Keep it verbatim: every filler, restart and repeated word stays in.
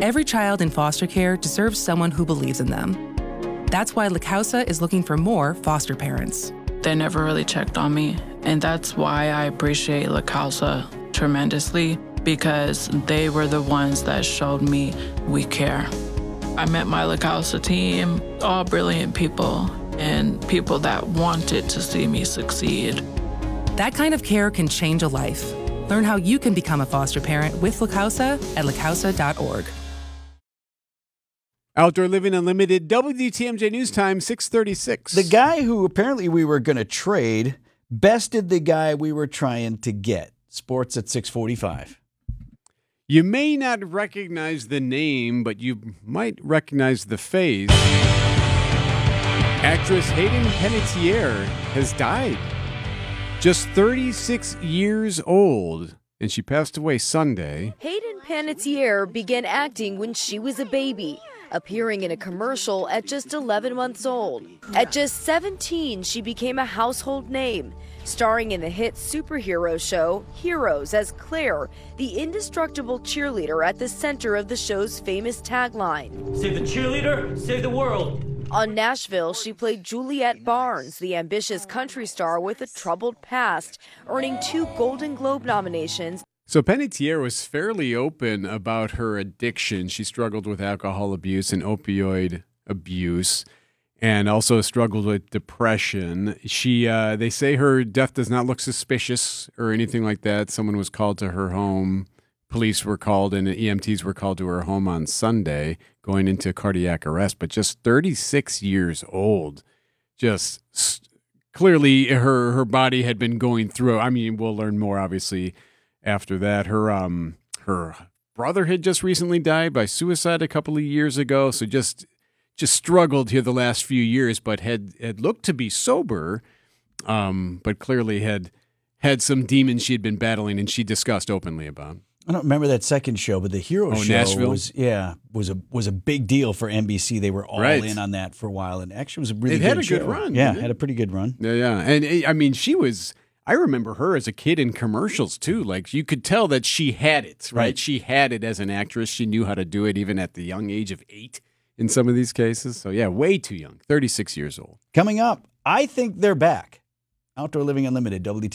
Every child in foster care deserves someone who believes in them. That's why La Causa is looking for more foster parents. They never really checked on me, and that's why I appreciate La Causa tremendously, because they were the ones that showed me we care. I met my La Causa team, all brilliant people, and people that wanted to see me succeed. That kind of care can change a life. Learn how you can become a foster parent with La Causa at la causa dot org. Outdoor Living Unlimited, W T M J News Time, six thirty-six. The guy who apparently we were going to trade bested the guy we were trying to get. Sports at six forty-five. You may not recognize the name, but you might recognize the face. Actress Hayden Panettiere has died. Just thirty-six years old, and she passed away Sunday. Hayden Panettiere began acting when she was a baby, appearing in a commercial at just eleven months old. At just seventeen, she became a household name, starring in the hit superhero show Heroes as Claire, the indestructible cheerleader at the center of the show's famous tagline. Save the cheerleader, save the world. On Nashville, she played Juliette Barnes, the ambitious country star with a troubled past, earning two Golden Globe nominations. So Panettiere was fairly open about her addiction. She struggled with alcohol abuse and opioid abuse, and also struggled with depression. She, uh, they say her death does not look suspicious or anything like that. Someone was called to her home. Police were called and E M Ts were called to her home on Sunday, going into cardiac arrest. But just thirty-six years old, just st- clearly her her body had been going through. I mean, we'll learn more obviously after that. Her um her brother had just recently died by suicide a couple of years ago, so just just struggled here the last few years, but had had looked to be sober, um, but clearly had had some demons she had been battling, and she discussed openly about. I don't remember that second show, but the Hero Oh, show Nashville? was yeah was a was a big deal for N B C. They were all Right. in on that for a while, and actually was a really It good had a show. good run, Yeah, didn't it? had a pretty good run. Yeah, yeah, and eh, I mean, she was. I remember her as a kid in commercials too. Like you could tell that she had it, right? Right. She had it as an actress. She knew how to do it, even at the young age of eight. In some of these cases, so yeah, way too young. Thirty-six years old. Coming up, I think they're back. Outdoor Living Unlimited, W T